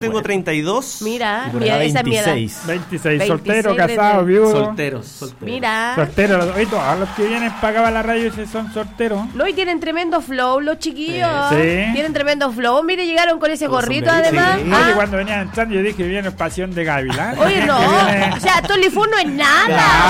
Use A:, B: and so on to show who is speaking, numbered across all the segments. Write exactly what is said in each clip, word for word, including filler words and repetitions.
A: Tengo treinta y dos.
B: Mira,
A: y por
B: mira,
A: acá
B: esa es mi edad.
A: veintiséis.
C: veintiséis, soltero, casado, viudo.
A: Solteros, solteros.
B: Mira.
C: Soltero, oye, todos los que vienen para acá a la radio ese son solteros.
B: No, y tienen tremendo flow los chiquillos.
C: Sí. Sí.
B: Tienen tremendo flow. Mire, llegaron con ese
A: Con
B: gorrito
A: sombrerito,
B: además.
A: sí.
B: Ah.
C: Oye, cuando venían entrando yo dije, viene Pasión de Gavilán.
B: Oye, no.
C: Que viene-
B: O sea, Tolly Fu no es nada.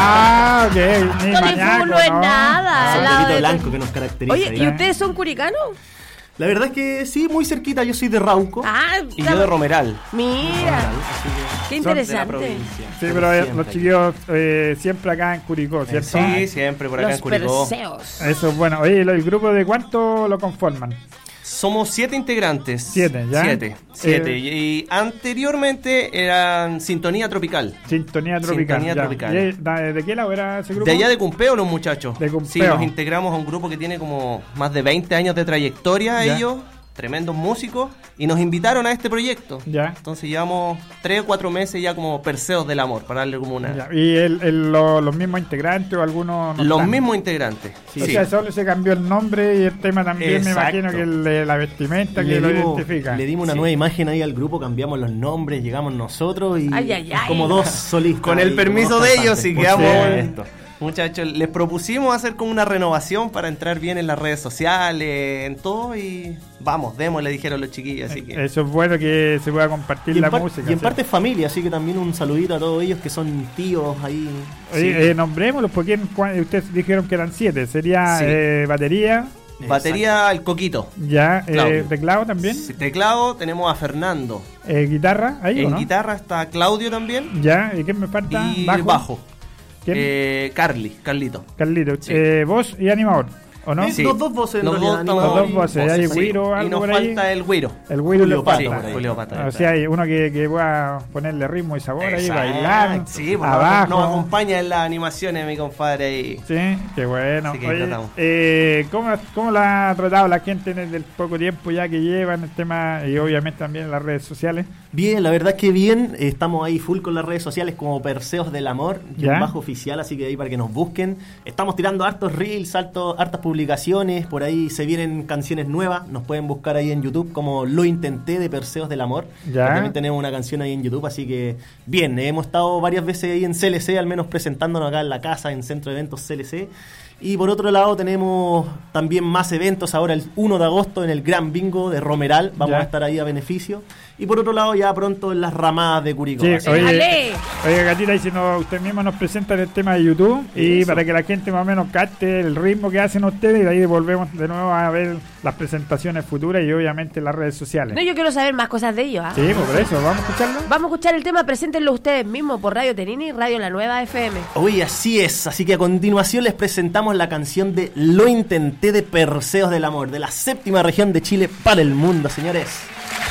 C: Ah, ok, ni
B: Tolly Fu
C: mañaco,
B: no es
C: ¿no?
B: nada.
A: Un
B: al lado
A: poquito
B: de-
A: blanco que nos caracteriza.
B: Oye,
A: ahí.
B: ¿y ustedes son curicanos?
A: La verdad es que sí, muy cerquita. Yo soy de Rauco.
B: Ah,
A: y yo de Romeral.
B: Mira, qué
A: De la
B: interesante.
A: provincia.
C: Sí, pero eh,
A: Siempre
C: los
A: aquí.
C: chiquillos eh, siempre acá en Curicó, ¿cierto?
A: Sí, siempre por acá
B: Los
A: en Curicó.
B: perseos.
C: Eso es bueno. Oye, ¿el grupo de cuánto lo conforman?
A: Somos siete integrantes.
C: Siete, ¿ya?
A: Siete, siete.
C: Eh,
A: y anteriormente eran Sintonía Tropical.
C: Sintonía Tropical.
A: Sintonía
C: ya.
A: Tropical.
C: ¿Y, eh, ¿De, de qué lado era ese grupo?
A: De allá de Cumpeo los muchachos.
C: De Cumpeo.
A: Sí, nos integramos a un grupo que tiene como más de veinte años de trayectoria
C: Ya.
A: ellos, tremendos músicos, y nos invitaron a este proyecto.
C: Ya.
A: Entonces llevamos tres o cuatro meses ya como Perseos del Amor, para darle como una...
C: Ya. ¿Y el, el- lo- los mismos integrantes o algunos no
A: Los
C: están?
A: mismos integrantes.
C: O
A: Sí.
C: sea, solo se cambió el nombre y el tema también,
A: Exacto.
C: me imagino que el de la vestimenta que
D: Le
C: lo
D: dimos,
C: identifica.
D: le dimos una
A: Sí.
D: nueva imagen ahí al grupo, cambiamos los nombres, llegamos nosotros y
B: Ay, ay, ay.
D: como dos solistas.
A: Con el
D: ahí,
A: permiso
D: como dos
A: de ellos,
D: cantantes.
A: si
D: Por
A: quedamos
D: supuesto.
A: esto. Muchachos, les propusimos hacer como una renovación para entrar bien en las redes sociales, en todo, y vamos, demos, le dijeron los chiquillos, así que...
C: Eso es bueno que se pueda compartir
D: Y en,
C: la
D: par-
C: música.
D: y en
C: ¿sí?
D: parte familia, así que también un saludito a todos ellos que son tíos ahí.
C: Oye,
D: Sí.
C: eh, nombrémoslos porque en cua- ustedes dijeron que eran siete. Sería
A: Sí.
C: eh, batería,
A: Batería al Coquito.
C: ya, eh,
A: Claudio.
C: teclado también,
A: Sí, teclado tenemos a Fernando.
C: eh, guitarra, ahí o
A: En
C: no?
A: guitarra está Claudio también.
C: Ya, ¿y quién me falta?
A: Y bajo.
C: ¿Quién?
A: Eh, Carly, Carlito.
C: Carlito.
A: sí.
C: Eh, voz y animador, ¿o no?
A: Sí.
D: Los dos voces en
A: Los
D: realidad,
A: dos
D: animador
A: estamos-
C: Los dos voces, hay
A: sí.
C: Guiro,
A: Y
C: algo
A: nos
C: por ahí.
A: falta el Guiro.
C: El Guiro le
D: Julio Pato,
C: falta.
D: por ahí.
A: Julio Pato,
C: O sea, hay uno que, que pueda ponerle ritmo y sabor ahí,
A: Exacto.
C: bailar,
A: Sí, pues,
C: abajo.
A: nos, nos acompaña en las animaciones, mi compadre ahí.
C: Sí, qué bueno.
A: Así que
C: Oye,
A: tratamos.
C: eh, ¿cómo, ¿Cómo la ha tratado la gente en el, del poco tiempo ya que llevan el tema y obviamente también en las redes sociales?
D: Bien, la verdad es que bien, eh, estamos ahí full con las redes sociales como Perseos del Amor,
C: Ya.
D: un bajo oficial, así que ahí para que nos busquen. Estamos tirando hartos reels, hartos, hartas publicaciones, por ahí se vienen canciones nuevas, nos pueden buscar ahí en YouTube como Lo Intenté de Perseos del Amor.
C: Ya.
D: También tenemos una canción ahí en YouTube, así que bien, eh, hemos estado varias veces ahí en C L C, al menos presentándonos acá en la casa, en Centro de Eventos C L C. Y por otro lado tenemos también más eventos ahora el uno de agosto en el Gran Bingo de Romeral, vamos
C: Ya.
D: a estar ahí a beneficio. Y por otro lado ya pronto en las ramadas de Curicó.
C: Sí,
D: Así
C: oye,
B: ¡Ale!
C: oye, Gatita, y si no, usted mismo nos presenta el tema de YouTube y
D: Eso.
C: para que la gente más o menos capte el ritmo que hacen ustedes y de ahí volvemos de nuevo a ver las presentaciones futuras y obviamente las redes sociales.
B: No, yo quiero saber más cosas de ellos. ¿ah?
C: Sí, pues por eso, vamos a escucharlo.
B: Vamos a escuchar el tema, preséntenlo ustedes mismos por Radio Tenini y Radio La Nueva F M.
D: Oye, así es. Así que a continuación les presentamos la canción de Lo Intenté de Perseos del Amor, de la séptima región de Chile para el mundo, señores.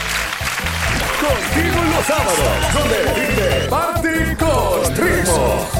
E: Contigo en los sábados, donde vive Party con Ritmo.